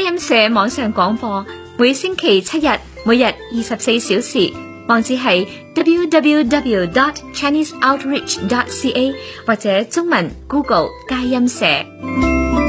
音社網上廣播，每星期7日，每日24小時。網址係 www.chineseoutreach.ca 或者中文 Google 佳音社。